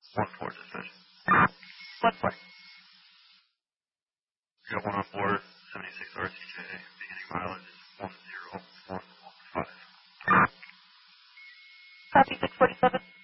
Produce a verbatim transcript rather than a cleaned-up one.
One four dispatch. What for? We got one on board, seventy-six R T J, beginning mileage is one zero one one five. Copy six forty-seven.